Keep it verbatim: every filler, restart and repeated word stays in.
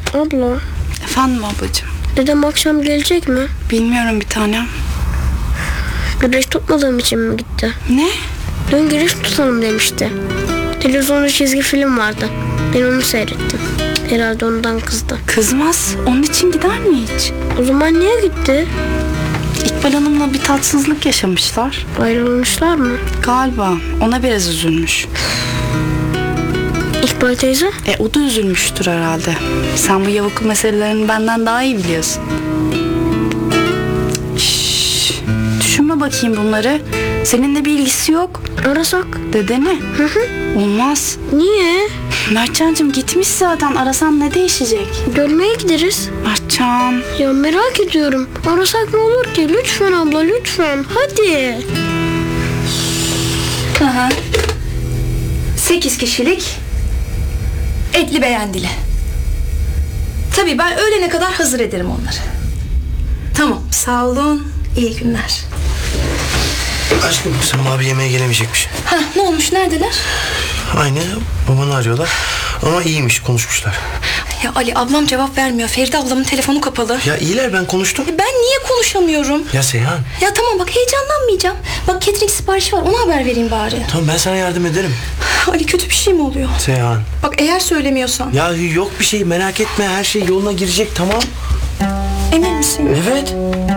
Abla, Efendim ablacığım? dedem akşam gelecek mi? Bilmiyorum bir tanem. Güreş tutmadığım için mi gitti? Ne? Dün güreş tutalım demişti. Televizyonda çizgi film vardı. Ben onu seyrettim. Herhalde ondan kızdı. Kızmaz. Onun için gider mi hiç? O zaman niye gitti? İkbal Hanım'la bir tatsızlık yaşamışlar. Ayrılmışlar mı? Galiba. Ona biraz üzülmüş. İkbal teyze? E o da üzülmüştür herhalde. Sen bu yavuk meselelerini benden daha iyi biliyorsun. Şşş. Düşünme bakayım bunları. Seninle bir ilgisi yok. Arasak? Dedeni. Hı hı. Olmaz. Niye? Mertcan'cığım gitmiş zaten. Arasan ne değişecek? Görmeye gideriz. Mertcan. Ya merak ediyorum. Arasak ne olur ki? Lütfen abla, lütfen. Hadi. Aha. Sekiz kişilik etli beğendili. Tabii ben öğlene kadar hazır ederim onları. Tamam, sağ olun. İyi günler. Aşkım Sema abi yemeğe gelemeyecekmiş. Ha, ne olmuş, neredeler? Aynı babanı arıyorlar. Ama iyiymiş, konuşmuşlar. Ya Ali, ablam cevap vermiyor. Feride ablamın telefonu kapalı. Ya iyiler, ben konuştum. Ben niye konuşamıyorum? Ya Seyhan. Ya tamam bak, heyecanlanmayacağım. Bak catering siparişi var, ona haber vereyim bari. Tamam, ben sana yardım ederim. Ali, kötü bir şey mi oluyor? Seyhan. Bak eğer söylemiyorsan. Ya yok bir şey, merak etme, her şey yoluna girecek, tamam. Emin misin? Evet.